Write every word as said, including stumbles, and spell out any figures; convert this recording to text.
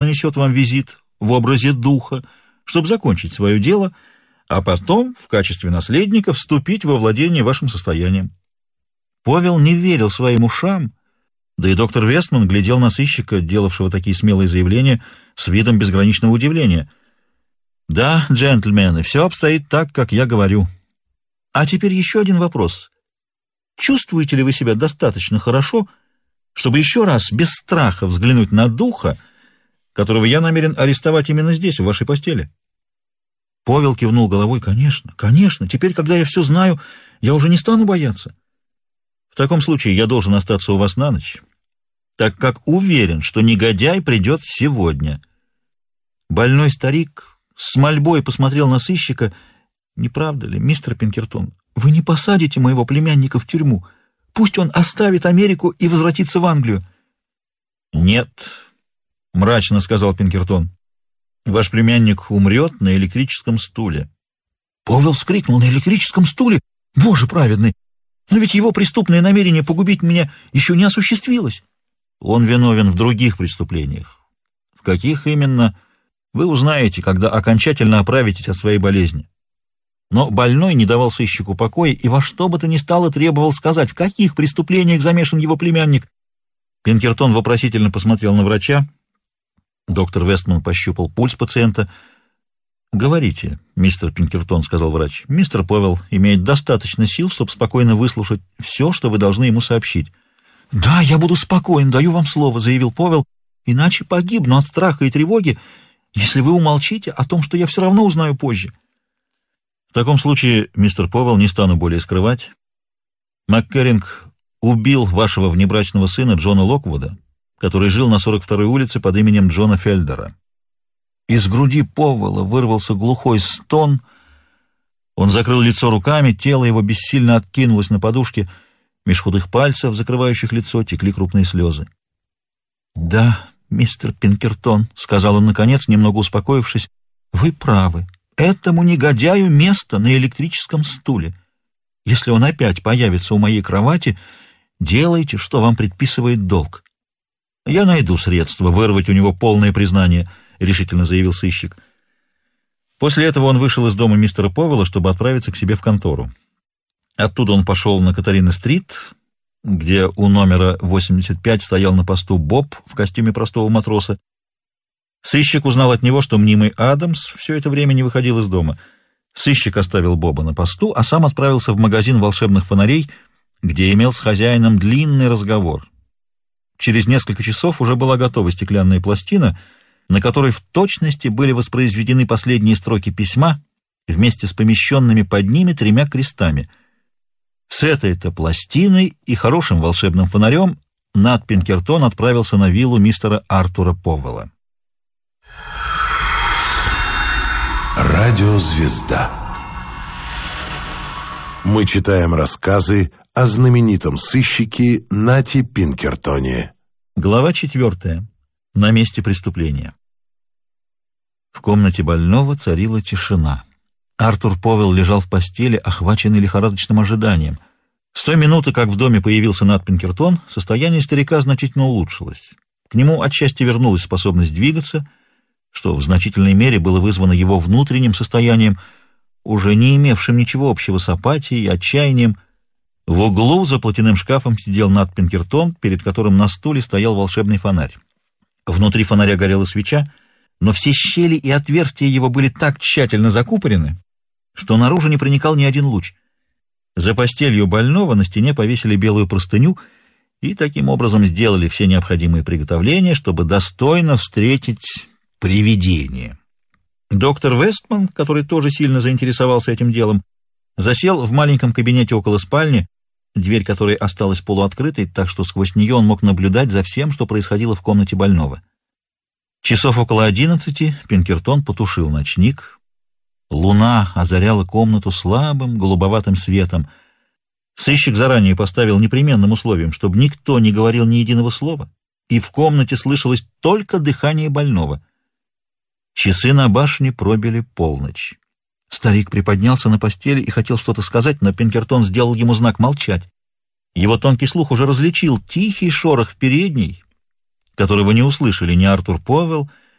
нанесет вам визит в образе духа, чтобы закончить свое дело, а потом в качестве наследника вступить во владение вашим состоянием. Повел не верил своим ушам, да и доктор Вестман глядел на сыщика, делавшего такие смелые заявления, с видом безграничного удивления. «Да, джентльмены, все обстоит так, как я говорю. А теперь еще один вопрос. Чувствуете ли вы себя достаточно хорошо, чтобы еще раз, без страха, взглянуть на духа, которого я намерен арестовать именно здесь, в вашей постели?» Повел кивнул головой. «Конечно, конечно. Теперь, когда я все знаю, я уже не стану бояться. В таком случае я должен остаться у вас на ночь, так как уверен, что негодяй придет сегодня». Больной старик с мольбой посмотрел на сыщика. «Не правда ли, мистер Пинкертон, вы не посадите моего племянника в тюрьму? Пусть он оставит Америку и возвратится в Англию». «Нет», — мрачно сказал Пинкертон, — «ваш племянник умрет на электрическом стуле». Повел вскрикнул: «На электрическом стуле? Боже праведный! Но ведь его преступное намерение погубить меня еще не осуществилось». «Он виновен в других преступлениях. В каких именно, вы узнаете, когда окончательно оправитесь от своей болезни». Но больной не давал сыщику покоя и во что бы то ни стало требовал сказать, в каких преступлениях замешан его племянник. Пинкертон вопросительно посмотрел на врача. Доктор Вестман пощупал пульс пациента. «Говорите, мистер Пинкертон», — сказал врач. «Мистер Повел имеет достаточно сил, чтобы спокойно выслушать все, что вы должны ему сообщить». «Да, я буду спокоен, даю вам слово», — заявил Повел. «Иначе погибну от страха и тревоги, если вы умолчите о том, что я все равно узнаю позже». «В таком случае, мистер Повел, не стану более скрывать. МакКерринг убил вашего внебрачного сына Джона Локвуда, который жил на сорок второй улице под именем Джона Фельдера». Из груди Повела вырвался глухой стон. Он закрыл лицо руками, тело его бессильно откинулось на подушке. Меж худых пальцев, закрывающих лицо, текли крупные слезы. «Да, мистер Пинкертон», — сказал он наконец, немного успокоившись, — «вы правы. Этому негодяю место на электрическом стуле. Если он опять появится у моей кровати, делайте, что вам предписывает долг». «Я найду средства вырвать у него полное признание», — решительно заявил сыщик. После этого он вышел из дома мистера Повела, чтобы отправиться к себе в контору. Оттуда он пошел на Катарина-стрит, где у номера восемьдесят пять стоял на посту Боб в костюме простого матроса. Сыщик узнал от него, что мнимый Адамс все это время не выходил из дома. Сыщик оставил Боба на посту, а сам отправился в магазин волшебных фонарей, где имел с хозяином длинный разговор. Через несколько часов уже была готова стеклянная пластина, на которой в точности были воспроизведены последние строки письма вместе с помещенными под ними тремя крестами. С этой-то пластиной и хорошим волшебным фонарем Нат Пинкертон отправился на виллу мистера Артура Повела. Радиозвезда. Мы читаем рассказы о знаменитом сыщике Нате Пинкертоне. Глава четвертая. На месте преступления. В комнате больного царила тишина. Артур Повел лежал в постели, охваченный лихорадочным ожиданием. С той минуты, как в доме появился Нат Пинкертон, состояние старика значительно улучшилось. К нему отчасти вернулась способность двигаться, что в значительной мере было вызвано его внутренним состоянием, уже не имевшим ничего общего с апатией и отчаянием. В углу за платяным шкафом сидел Нат Пинкертон, перед которым на стуле стоял волшебный фонарь. Внутри фонаря горела свеча, но все щели и отверстия его были так тщательно закупорены, что наружу не проникал ни один луч. За постелью больного на стене повесили белую простыню и таким образом сделали все необходимые приготовления, чтобы достойно встретить привидение. Доктор Вестман, который тоже сильно заинтересовался этим делом, засел в маленьком кабинете около спальни, дверь которой осталась полуоткрытой, так что сквозь нее он мог наблюдать за всем, что происходило в комнате больного. Часов около одиннадцати Пинкертон потушил ночник. Луна озаряла комнату слабым голубоватым светом. Сыщик заранее поставил непременным условием, чтобы никто не говорил ни единого слова, и в комнате слышалось только дыхание больного. Часы на башне пробили полночь. Старик приподнялся на постели и хотел что-то сказать, но Пинкертон сделал ему знак молчать. Его тонкий слух уже различил тихий шорох в передней, которого не услышали ни Артур Повел,